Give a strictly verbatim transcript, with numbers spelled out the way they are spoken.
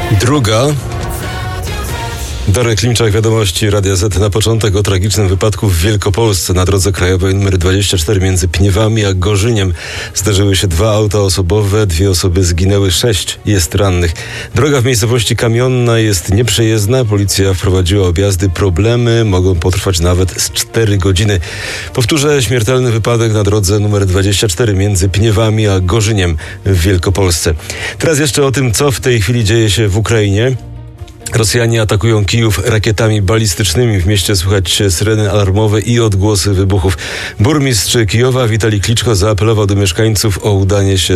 Druga. Darek Klimczak, wiadomości Radia Z. Na początek o tragicznym wypadku w Wielkopolsce na drodze krajowej nr dwadzieścia cztery między Pniewami a Gorzyniem. Zdarzyły się dwa auta osobowe, dwie osoby zginęły, sześć jest rannych. Droga w miejscowości Kamionna jest nieprzejezdna, policja wprowadziła objazdy, problemy mogą potrwać nawet z cztery godziny. Powtórzę, śmiertelny wypadek na drodze nr dwadzieścia cztery między Pniewami a Gorzyniem w Wielkopolsce. Teraz jeszcze o tym, co w tej chwili dzieje się w Ukrainie. Rosjanie atakują Kijów rakietami balistycznymi. W mieście słychać syreny alarmowe i odgłosy wybuchów. Burmistrz Kijowa Witalij Kliczko zaapelował do mieszkańców o udanie się